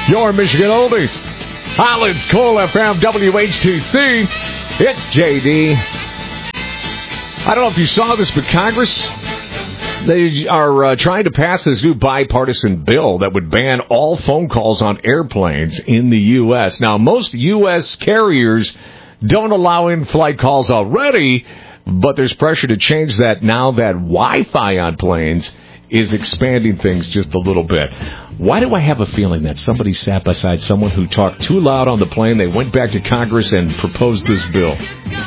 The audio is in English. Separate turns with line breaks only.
Your Michigan Oldies. Highlands Coal FM WH2C. It's JD. I don't know if you saw this, but Congress, they are trying to pass this new bipartisan bill that would ban all phone calls on airplanes in the U.S. Now, most U.S. carriers don't allow in-flight calls already, but there's pressure to change that now that Wi-Fi on planes is expanding things just a little bit. Why do I have a feeling that somebody sat beside someone who talked too loud on the plane? They went back to Congress and proposed this bill.